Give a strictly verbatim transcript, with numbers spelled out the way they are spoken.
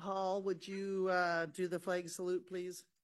Paul, would you uh, do the flag salute, please?